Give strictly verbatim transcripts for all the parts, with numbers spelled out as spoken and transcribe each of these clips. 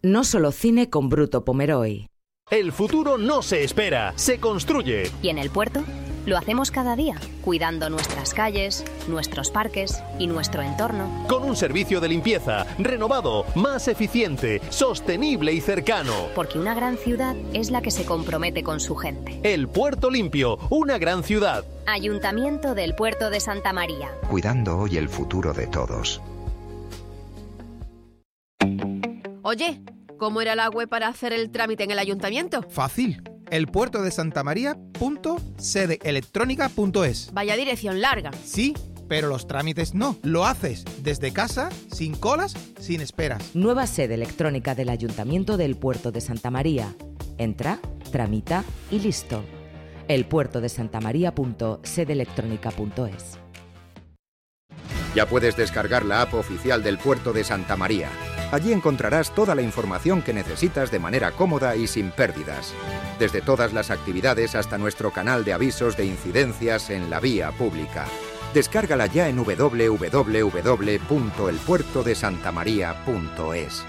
No solo cine con Bruto Pomeroy. El futuro no se espera, se construye. ¿Y en el puerto? Lo hacemos cada día, cuidando nuestras calles, nuestros parques y nuestro entorno. Con un servicio de limpieza renovado, más eficiente, sostenible y cercano. Porque una gran ciudad es la que se compromete con su gente. El Puerto Limpio, una gran ciudad. Ayuntamiento del Puerto de Santa María. Cuidando hoy el futuro de todos. Oye, ¿cómo era la web para hacer el trámite en el ayuntamiento? Fácil. el puerto de santa maría punto sede electrónica punto es. Vaya dirección larga. Sí, pero los trámites no. Lo haces desde casa, sin colas, sin esperas. Nueva sede electrónica del Ayuntamiento del Puerto de Santa María. Entra, tramita y listo. el puerto de santa maría punto sede electrónica punto es. Ya puedes descargar la app oficial del Puerto de Santa María. Allí encontrarás toda la información que necesitas de manera cómoda y sin pérdidas. Desde todas las actividades hasta nuestro canal de avisos de incidencias en la vía pública. Descárgala ya en doble u doble u doble u punto el puerto de santa maría punto es.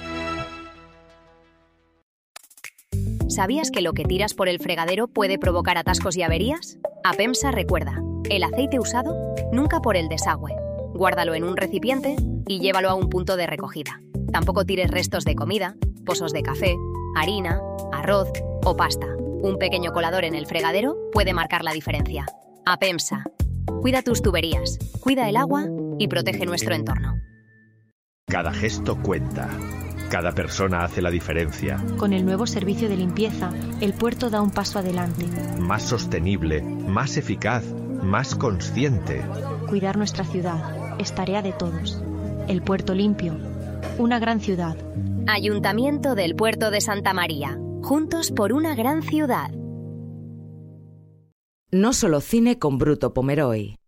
¿Sabías que lo que tiras por el fregadero puede provocar atascos y averías? APEMSA recuerda, el aceite usado, nunca por el desagüe. Guárdalo en un recipiente y llévalo a un punto de recogida. Tampoco tires restos de comida, pozos de café, harina, arroz o pasta. Un pequeño colador en el fregadero puede marcar la diferencia. APEMSA. Cuida tus tuberías, cuida el agua y protege nuestro entorno. Cada gesto cuenta. Cada persona hace la diferencia. Con el nuevo servicio de limpieza, el puerto da un paso adelante. Más sostenible, más eficaz, más consciente. Cuidar nuestra ciudad es tarea de todos. El Puerto Limpio, una gran ciudad. Ayuntamiento del Puerto de Santa María. Juntos por una gran ciudad. No solo cine con Bruto Pomeroy.